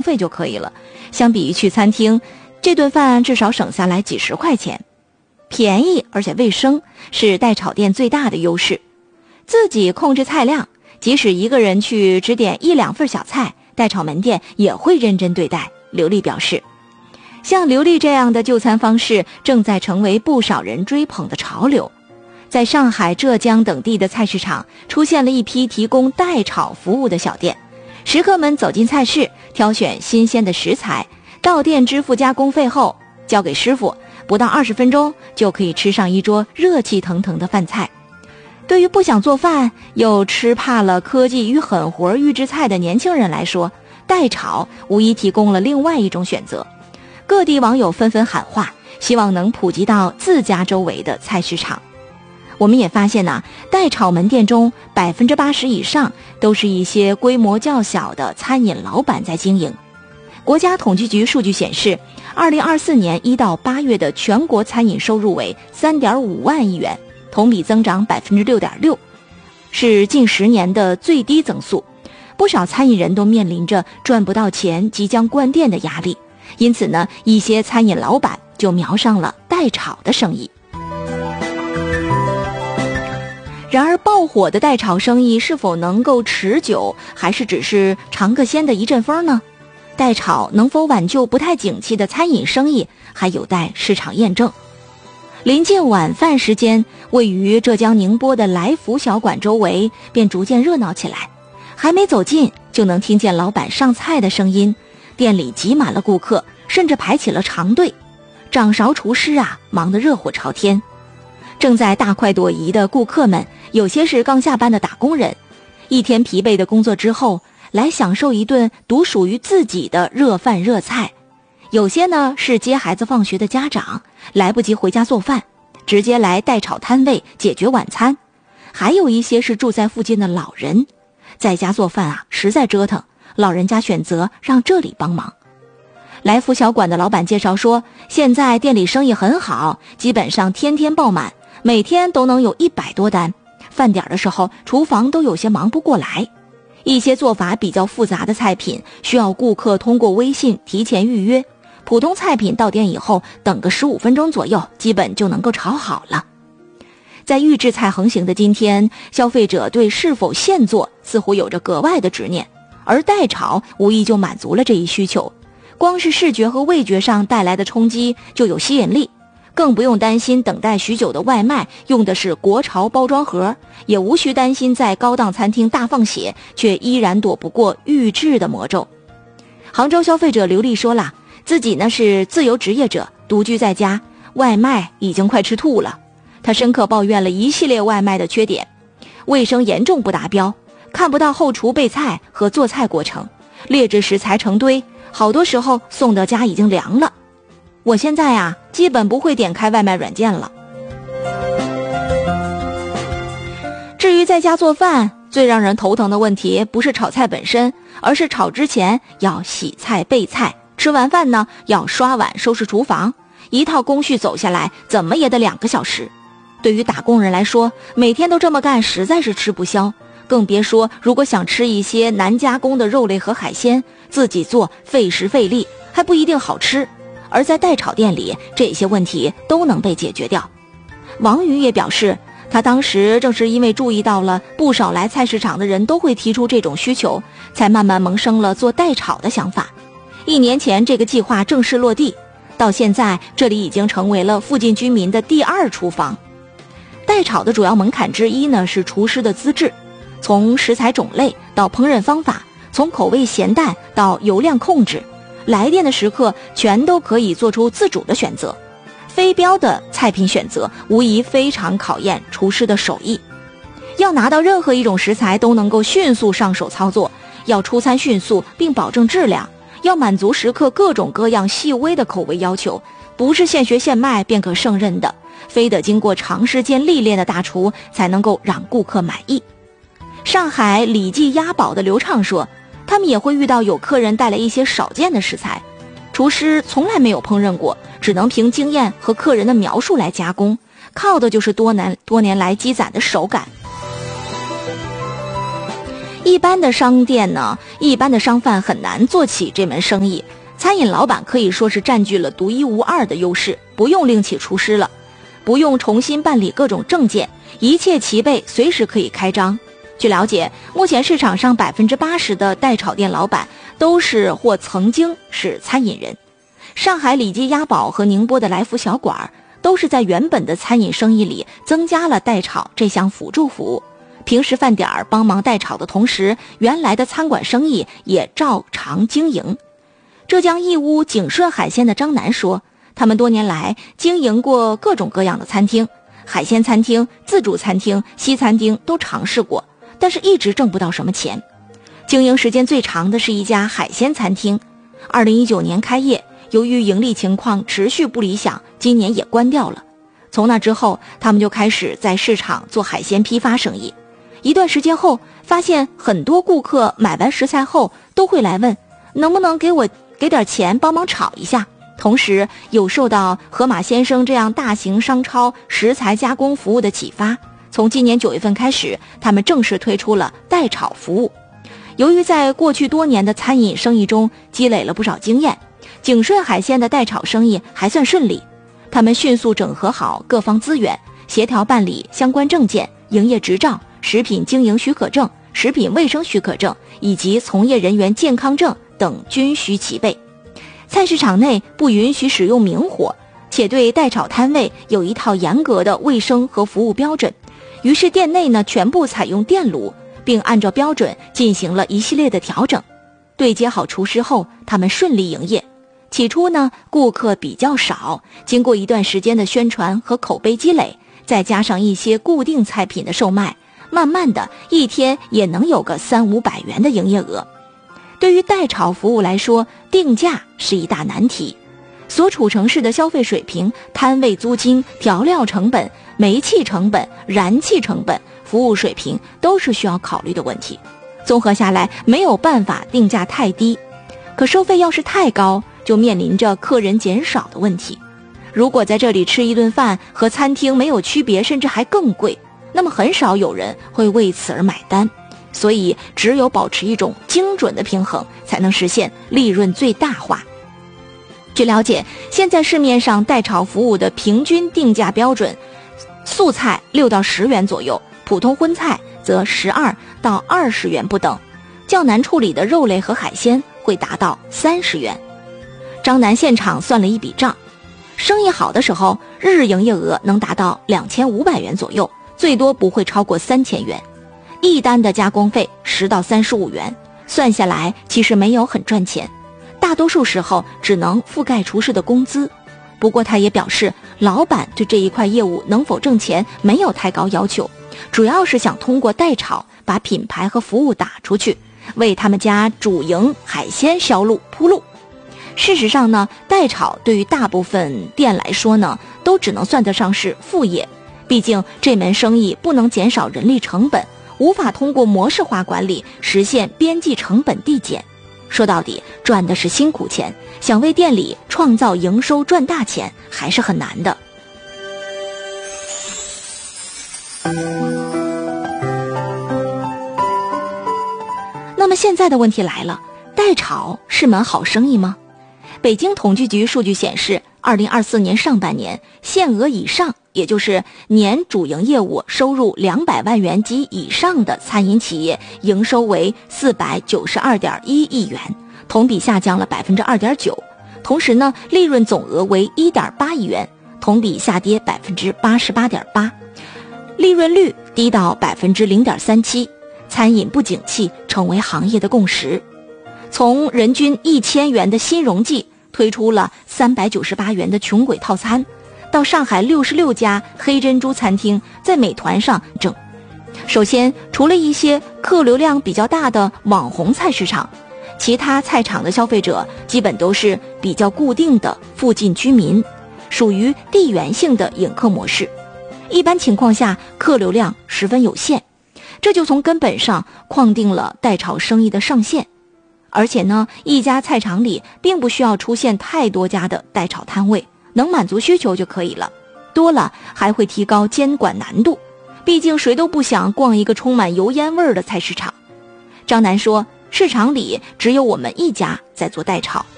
费就可以了。相比于去餐厅，这顿饭至少省下来几十块钱。便宜而且卫生是代炒店最大的优势。自己控制菜量，即使一个人去只点1-2份小菜，代炒门店也会认真对待。刘丽表示，像刘丽这样的就餐方式正在成为不少人追捧的潮流。在上海、浙江等地的菜市场出现了一批提供代炒服务的小店，食客们走进菜市，挑选新鲜的食材，到店支付加工费后交给师傅，不到20分钟就可以吃上一桌热气腾腾的饭菜。对于不想做饭又吃怕了科技与狠活预制菜的年轻人来说，代炒无疑提供了另外一种选择。各地网友纷纷喊话，希望能普及到自家周围的菜市场。我们也发现代炒门店中80%以上都是一些规模较小的餐饮老板在经营。国家统计局数据显示，2024年1到8月的全国餐饮收入为3.5万亿元，同比增长6.6%，是近10年的最低增速。不少餐饮人都面临着赚不到钱、即将关店的压力，因此一些餐饮老板就瞄上了代炒的生意。然而爆火的代炒生意是否能够持久，还是只是尝个鲜的一阵风呢？代炒能否挽救不太景气的餐饮生意，还有待市场验证。临近晚饭时间，位于浙江宁波的来福小馆周围便逐渐热闹起来，还没走近就能听见老板上菜的声音，店里挤满了顾客，甚至排起了长队。掌勺厨师忙得热火朝天。正在大快朵颐的顾客们，有些是刚下班的打工人，一天疲惫的工作之后，来享受一顿独属于自己的热饭热菜。有些是接孩子放学的家长，来不及回家做饭，直接来代炒摊位解决晚餐。还有一些是住在附近的老人，在家做饭实在折腾，老人家选择让这里帮忙。来福小馆的老板介绍说，现在店里生意很好，基本上天天爆满，每天都能有100多单，饭点的时候厨房都有些忙不过来。一些做法比较复杂的菜品需要顾客通过微信提前预约，普通菜品到店以后等个15分钟左右，基本就能够炒好了。在预制菜横行的今天，消费者对是否现做似乎有着格外的执念，而代炒无疑就满足了这一需求。光是视觉和味觉上带来的冲击就有吸引力，更不用担心等待许久的外卖用的是国潮包装盒，也无需担心在高档餐厅大放血却依然躲不过预制的魔咒。杭州消费者刘丽说了，自己是自由职业者，独居在家，外卖已经快吃吐了。他深刻抱怨了一系列外卖的缺点，卫生严重不达标，看不到后厨备菜和做菜过程，劣质食材成堆，好多时候送到家已经凉了。我现在基本不会点开外卖软件了。至于在家做饭，最让人头疼的问题不是炒菜本身，而是炒之前要洗菜备菜，吃完饭要刷碗收拾厨房，一套工序走下来怎么也得2个小时。对于打工人来说，每天都这么干实在是吃不消，更别说如果想吃一些难加工的肉类和海鲜，自己做费时费力，还不一定好吃。而在代炒店里，这些问题都能被解决掉。王宇也表示，他当时正是因为注意到了不少来菜市场的人都会提出这种需求，才慢慢萌生了做代炒的想法。1年前这个计划正式落地，到现在这里已经成为了附近居民的第2厨房。代炒的主要门槛之一是厨师的资质，从食材种类到烹饪方法，从口味咸淡到油量控制，来店的食客全都可以做出自主的选择。非标的菜品选择无疑非常考验厨师的手艺，要拿到任何一种食材都能够迅速上手操作，要出餐迅速并保证质量，要满足食客各种各样细微的口味要求，不是现学现卖便可胜任的，非得经过长时间历练的大厨才能够让顾客满意。上海李记鸭宝的刘畅说，他们也会遇到有客人带来一些少见的食材，厨师从来没有烹饪过，只能凭经验和客人的描述来加工，靠的就是多年来积攒的手感。 一般的商店呢，一般的商贩很难做起这门生意，餐饮老板可以说是占据了独一无二的优势，不用另起厨师了，不用重新办理各种证件，一切齐备，随时可以开张。据了解，目前市场上80%的代炒店老板都是或曾经是餐饮人。上海李记鸭宝和宁波的来福小馆都是在原本的餐饮生意里增加了代炒这项辅助服务。平时饭点帮忙代炒的同时，原来的餐馆生意也照常经营。浙江义乌景顺海鲜的张楠说，他们多年来经营过各种各样的餐厅，海鲜餐厅、自助餐厅、西餐厅都尝试过，但是一直挣不到什么钱。经营时间最长的是一家海鲜餐厅，2019年开业，由于盈利情况持续不理想，今年也关掉了。从那之后，他们就开始在市场做海鲜批发生意。一段时间后，发现很多顾客买完食材后都会来问，能不能给点钱帮忙炒一下。同时有受到河马先生这样大型商超食材加工服务的启发，从今年9月份开始，他们正式推出了代炒服务。由于在过去多年的餐饮生意中积累了不少经验，景顺海鲜的代炒生意还算顺利。他们迅速整合好各方资源，协调办理相关证件、营业执照、食品经营许可证、食品卫生许可证以及从业人员健康证等均需齐备。菜市场内不允许使用明火，且对代炒摊位有一套严格的卫生和服务标准，于是店内呢全部采用电炉，并按照标准进行了一系列的调整。对接好厨师后，他们顺利营业。起初呢，顾客比较少，经过一段时间的宣传和口碑积累，再加上一些固定菜品的售卖，慢慢的一天也能有个300-500元的营业额。对于代炒服务来说，定价是一大难题。所处城市的消费水平、摊位租金、调料成本、煤气成本、燃气成本、服务水平都是需要考虑的问题。综合下来，没有办法定价太低，可收费要是太高，就面临着客人减少的问题。如果在这里吃一顿饭和餐厅没有区别，甚至还更贵，那么很少有人会为此而买单。所以只有保持一种精准的平衡，才能实现利润最大化。据了解，现在市面上代炒服务的平均定价标准，素菜6到10元左右，普通荤菜则12到20元不等，较难处理的肉类和海鲜会达到30元。张楠现场算了一笔账，生意好的时候，日营业额能达到2500元左右，最多不会超过3000元。一单的加工费10到35元，算下来其实没有很赚钱，大多数时候只能覆盖厨师的工资。不过他也表示，老板对这一块业务能否挣钱没有太高要求，主要是想通过代炒把品牌和服务打出去，为他们家主营海鲜销路铺路。事实上呢，代炒对于大部分店来说呢，都只能算得上是副业，毕竟这门生意不能减少人力成本，无法通过模式化管理实现边际成本递减。说到底，赚的是辛苦钱，想为店里创造营收赚大钱还是很难的。那么现在的问题来了，代炒是门好生意吗？北京统计局数据显示，2024年上半年限额以上，也就是年主营业务收入200万元及以上的餐饮企业营收为492.1亿元，同比下降了 2.9%。 同时呢，利润总额为 1.8亿元，同比下跌 88.8%， 利润率低到 0.37%， 餐饮不景气成为行业的共识。从人均1000元的新荣记推出了398元的穷鬼套餐，到上海66家黑珍珠餐厅在美团上整。首先，除了一些客流量比较大的网红菜市场，其他菜场的消费者基本都是比较固定的附近居民，属于地缘性的引客模式。一般情况下，客流量十分有限，这就从根本上框定了代炒生意的上限。而且呢，一家菜场里并不需要出现太多家的代炒摊位，能满足需求就可以了，多了还会提高监管难度，毕竟谁都不想逛一个充满油烟味的菜市场。 张楠说，市场里只有我们一家在做代炒。